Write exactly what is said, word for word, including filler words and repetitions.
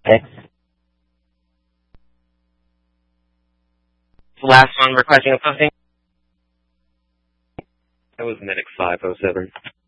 six. The last one requesting a posting. That was Medic five oh seven.